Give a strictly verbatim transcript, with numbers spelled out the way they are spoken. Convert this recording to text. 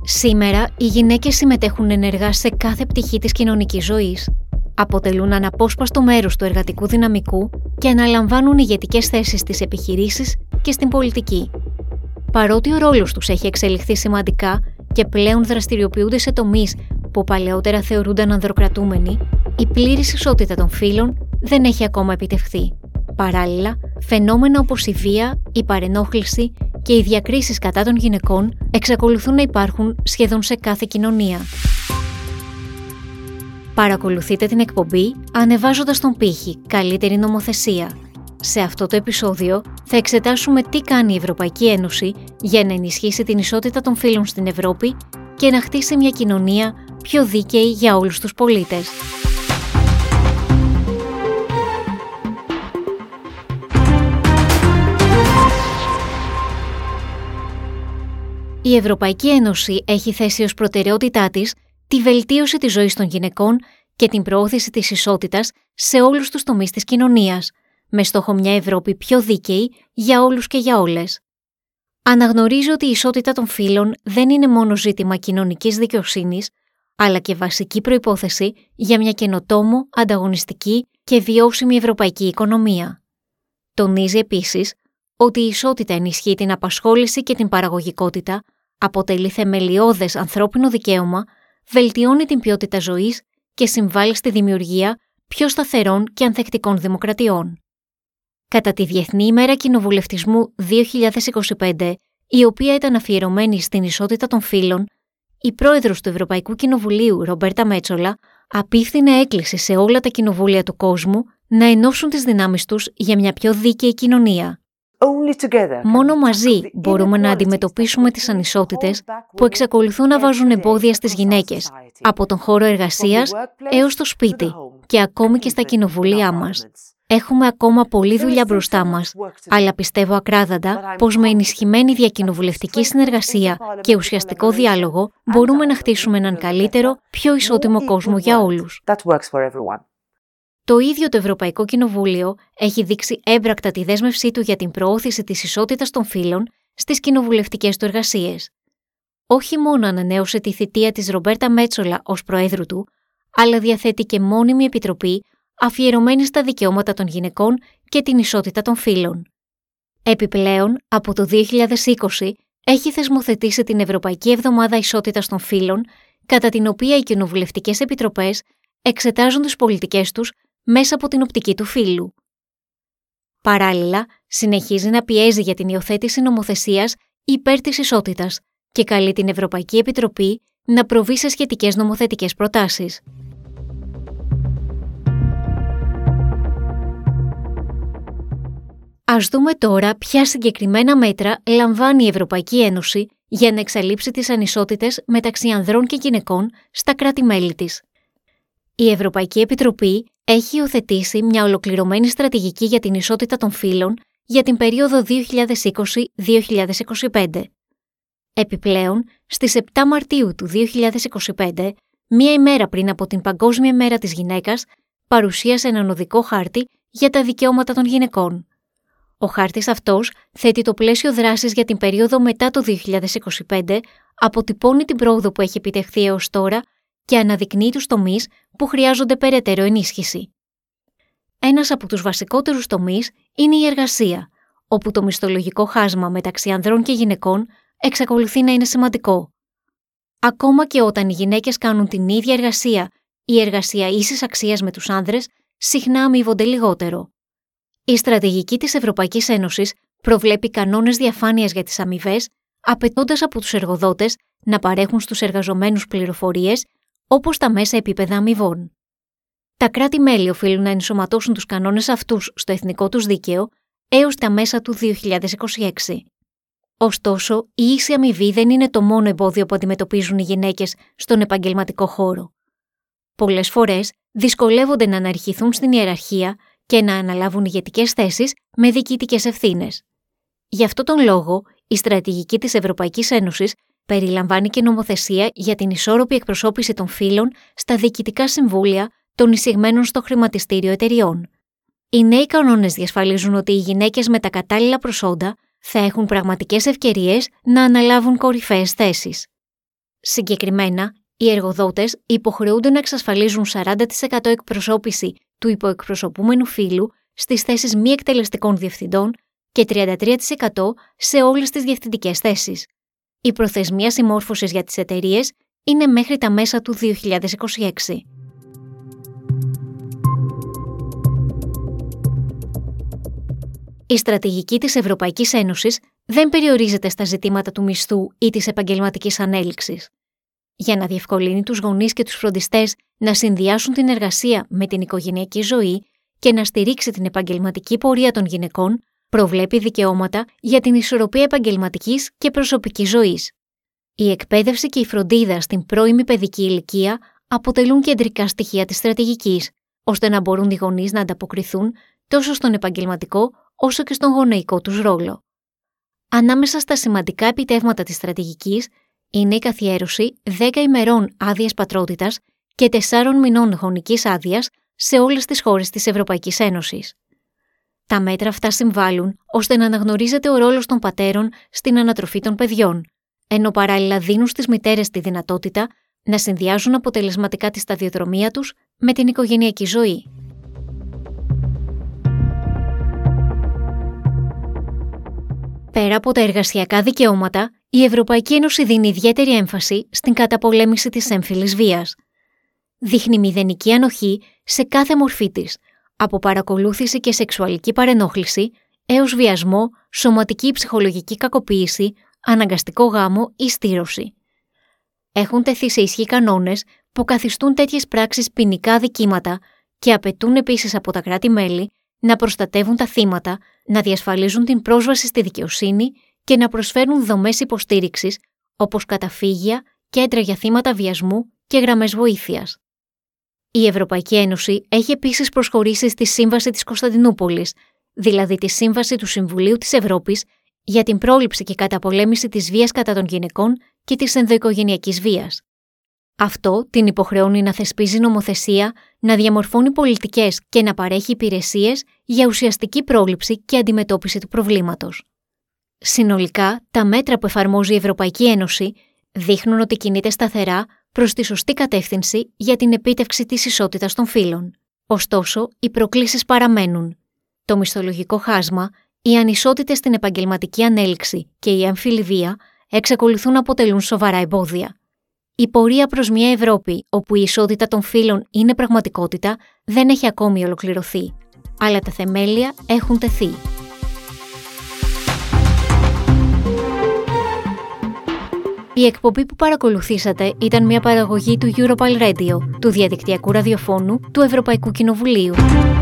Σήμερα, οι γυναίκες συμμετέχουν ενεργά σε κάθε πτυχή της κοινωνικής ζωής. Αποτελούν αναπόσπαστο μέρος του εργατικού δυναμικού και αναλαμβάνουν ηγετικές θέσεις στις επιχειρήσεις και στην πολιτική. Παρότι ο ρόλος τους έχει εξελιχθεί σημαντικά και πλέον δραστηριοποιούνται σε τομείς που παλαιότερα θεωρούνταν ανδροκρατούμενοι, η πλήρης ισότητα των φύλων δεν έχει ακόμα επιτευχθεί. Παράλληλα, φαινόμενα όπως η βία, η παρενόχληση και οι διακρίσεις κατά των γυναικών εξακολουθούν να υπάρχουν σχεδόν σε κάθε κοινωνία. Παρακολουθείτε την εκπομπή ανεβάζοντας τον πύχη «Καλύτερη νομοθεσία». Σε αυτό το επεισόδιο θα εξετάσουμε τι κάνει η Ευρωπαϊκή Ένωση για να ενισχύσει την ισότητα των φύλων στην Ευρώπη και να χτίσει μια κοινωνία πιο δίκαιη για όλους τους πολίτες. Η Ευρωπαϊκή Ένωση έχει θέσει ως προτεραιότητά της τη βελτίωση της ζωής των γυναικών και την προώθηση της ισότητας σε όλους τους τομείς της κοινωνίας, με στόχο μια Ευρώπη πιο δίκαιη για όλους και για όλες. Αναγνωρίζει ότι η ισότητα των φύλων δεν είναι μόνο ζήτημα κοινωνικής δικαιοσύνης, αλλά και βασική προϋπόθεση για μια καινοτόμο, ανταγωνιστική και βιώσιμη ευρωπαϊκή οικονομία. Τονίζει επίσης ότι η ισότητα ενισχύει την απασχόληση και την παραγωγικότητα, αποτελεί θεμελιώδες ανθρώπινο δικαίωμα, βελτιώνει την ποιότητα ζωής και συμβάλλει στη δημιουργία πιο σταθερών και ανθεκτικών δημοκρατιών. Κατά τη Διεθνή ημέρα Κοινοβουλευτισμού δύο χιλιάδες είκοσι πέντε, η οποία ήταν αφιερωμένη στην ισότητα των φύλων, η πρόεδρος του Ευρωπαϊκού Κοινοβουλίου, Ρομπέρτα Μέτσολα, απίφθινε έκκληση σε όλα τα κοινοβούλια του κόσμου να ενώσουν τις δυνάμεις τους για μια πιο δίκαιη κοινωνία. Μόνο μαζί μπορούμε να αντιμετωπίσουμε τις ανισότητες που εξακολουθούν να βάζουν εμπόδια στις γυναίκες, από τον χώρο εργασίας έως το σπίτι και ακόμη και στα κοινοβούλια μας. Έχουμε ακόμα πολλή δουλειά μπροστά μας, αλλά πιστεύω ακράδαντα πως με ενισχυμένη διακοινοβουλευτική συνεργασία και ουσιαστικό διάλογο μπορούμε να χτίσουμε έναν καλύτερο, πιο ισότιμο κόσμο για όλους. Το ίδιο το Ευρωπαϊκό Κοινοβούλιο έχει δείξει έμπρακτα τη δέσμευσή του για την προώθηση της ισότητας των φύλων στις κοινοβουλευτικές του εργασίες. Όχι μόνο ανανέωσε τη θητεία της Ρομπέρτα Μέτσολα ως προέδρου του, αλλά διαθέτει και μόνιμη επιτροπή αφιερωμένη στα δικαιώματα των γυναικών και την ισότητα των φύλων. Επιπλέον, από το δύο χιλιάδες είκοσι έχει θεσμοθετήσει την Ευρωπαϊκή Εβδομάδα Ισότητας των Φύλων, κατά την οποία οι κοινοβουλευτικές επιτροπές εξετάζουν τις πολιτικές τους μέσα από την οπτική του φύλου. Παράλληλα, συνεχίζει να πιέζει για την υιοθέτηση νομοθεσίας υπέρ της ισότητας και καλεί την Ευρωπαϊκή Επιτροπή να προβεί σε σχετικές νομοθετικές προτάσεις. Ας δούμε τώρα ποια συγκεκριμένα μέτρα λαμβάνει η Ευρωπαϊκή Ένωση για να εξαλείψει τις ανισότητες μεταξύ ανδρών και γυναικών στα κράτη-μέλη της. Η Ευρωπαϊκή Επιτροπή έχει υιοθετήσει μια ολοκληρωμένη στρατηγική για την ισότητα των φύλων για την περίοδο δύο χιλιάδες είκοσι με δύο χιλιάδες είκοσι πέντε. Επιπλέον, στις επτά Μαρτίου του δύο χιλιάδες είκοσι πέντε, μία ημέρα πριν από την Παγκόσμια Μέρα της Γυναίκας, παρουσίασε έναν οδικό χάρτη για τα δικαιώματα των γυναικών. Ο χάρτης αυτός θέτει το πλαίσιο δράσης για την περίοδο μετά το δύο χιλιάδες είκοσι πέντε, αποτυπώνει την πρόοδο που έχει επιτευχθεί έως τώρα και αναδεικνύει τους τομείς που χρειάζονται περαιτέρω ενίσχυση. Ένας από τους βασικότερους τομείς είναι η εργασία, όπου το μισθολογικό χάσμα μεταξύ ανδρών και γυναικών εξακολουθεί να είναι σημαντικό. Ακόμα και όταν οι γυναίκες κάνουν την ίδια εργασία ή εργασία ίσης αξίας με τους άνδρες, συχνά αμείβονται λιγότερο. Η στρατηγική της Ευρωπαϊκής Ένωσης προβλέπει κανόνες διαφάνειας για τις αμοιβές, απαιτώντας από τους εργοδότες να παρέχουν στους εργαζομένους πληροφορίες, όπως τα μέσα επίπεδα αμοιβών. Τα κράτη-μέλη οφείλουν να ενσωματώσουν τους κανόνες αυτούς στο εθνικό τους δίκαιο έως τα μέσα του δύο χιλιάδες είκοσι έξι. Ωστόσο, η ίση αμοιβή δεν είναι το μόνο εμπόδιο που αντιμετωπίζουν οι γυναίκες στον επαγγελματικό χώρο. Πολλές φορές δυσκολεύονται να αναρχηθούν στην ιεραρχία και να αναλάβουν ηγετικές θέσεις με διοικητικές ευθύνες. Γι' αυτό τον λόγο, η στρατηγική της Ευρωπαϊκής Ένωσης περιλαμβάνει και νομοθεσία για την ισόρροπη εκπροσώπηση των φύλων στα διοικητικά συμβούλια των εισηγμένων στο χρηματιστήριο εταιριών. Οι νέοι κανόνες διασφαλίζουν ότι οι γυναίκες με τα κατάλληλα προσόντα θα έχουν πραγματικές ευκαιρίες να αναλάβουν κορυφαίες θέσεις. Συγκεκριμένα, οι εργοδότες υποχρεούνται να εξασφαλίζουν σαράντα τοις εκατό εκπροσώπηση του υποεκπροσωπούμενου φύλου στις θέσεις μη εκτελεστικών διευθυντών και τριάντα τρία τοις εκατό σε όλες τις διευθυντικές θέσεις. Η προθεσμία συμμόρφωσης για τις εταιρείες είναι μέχρι τα μέσα του δύο χιλιάδες είκοσι έξι. Η στρατηγική της Ευρωπαϊκής Ένωσης δεν περιορίζεται στα ζητήματα του μισθού ή της επαγγελματικής ανέλυξης. Για να διευκολύνει τους γονείς και τους φροντιστές να συνδυάσουν την εργασία με την οικογενειακή ζωή και να στηρίξει την επαγγελματική πορεία των γυναικών, προβλέπει δικαιώματα για την ισορροπία επαγγελματικής και προσωπικής ζωής. Η εκπαίδευση και η φροντίδα στην πρώιμη παιδική ηλικία αποτελούν κεντρικά στοιχεία της στρατηγικής, ώστε να μπορούν οι γονείς να ανταποκριθούν τόσο στον επαγγελματικό όσο και στον γονεϊκό τους ρόλο. Ανάμεσα στα σημαντικά επιτεύγματα της στρατηγικής είναι η καθιέρωση δέκα ημερών άδειας πατρότητας και τεσσάρων μηνών γονικής άδειας σε όλες τις χώρες της Ευρωπαϊκής Ένωσης. Τα μέτρα αυτά συμβάλλουν ώστε να αναγνωρίζεται ο ρόλος των πατέρων στην ανατροφή των παιδιών, ενώ παράλληλα δίνουν στις μητέρες τη δυνατότητα να συνδυάζουν αποτελεσματικά τη σταδιοδρομία τους με την οικογενειακή ζωή. Πέρα από τα εργασιακά δικαιώματα, η Ευρωπαϊκή Ένωση δίνει ιδιαίτερη έμφαση στην καταπολέμηση της έμφυλης βίας. Δείχνει μηδενική ανοχή σε κάθε μορφή της, από παρακολούθηση και σεξουαλική παρενόχληση έως βιασμό, σωματική ή ψυχολογική κακοποίηση, αναγκαστικό γάμο ή στήρωση. Έχουν τεθεί σε ισχύ κανόνες που καθιστούν τέτοιες πράξεις ποινικά αδικήματα και απαιτούν επίσης από τα κράτη-μέλη να προστατεύουν τα θύματα, να διασφαλίζουν την πρόσβαση στη δικαιοσύνη και να προσφέρουν δομές υποστήριξης όπως καταφύγια, κέντρα για θύματα βιασμού και γραμμές βοήθειας. Η Ευρωπαϊκή Ένωση έχει επίσης προσχωρήσει στη Σύμβαση της Κωνσταντινούπολης, δηλαδή τη Σύμβαση του Συμβουλίου της Ευρώπης για την πρόληψη και καταπολέμηση της βίας κατά των γυναικών και της ενδοοικογενειακής βίας. Αυτό την υποχρεώνει να θεσπίζει νομοθεσία, να διαμορφώνει πολιτικές και να παρέχει υπηρεσίες για ουσιαστική πρόληψη και αντιμετώπιση του προβλήματος. Συνολικά, τα μέτρα που εφαρμόζει η Ευρωπαϊκή Ένωση δείχνουν ότι κινείται σταθερά προς τη σωστή κατεύθυνση για την επίτευξη της ισότητας των φύλων. Ωστόσο, οι προκλήσεις παραμένουν. Το μισθολογικό χάσμα, οι ανισότητες στην επαγγελματική ανέλυξη και η έμφυλη βία εξακολουθούν να αποτελούν σοβαρά εμπόδια. Η πορεία προς μια Ευρώπη όπου η ισότητα των φύλων είναι πραγματικότητα δεν έχει ακόμη ολοκληρωθεί, αλλά τα θεμέλια έχουν τεθεί. Η εκπομπή που παρακολουθήσατε ήταν μια παραγωγή του Europal Radio, του διαδικτυακού ραδιοφώνου του Ευρωπαϊκού Κοινοβουλίου.